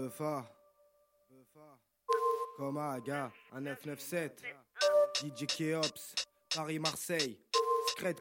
Buffa, comme Aga, un 997, DJ Keops, Paris-Marseille.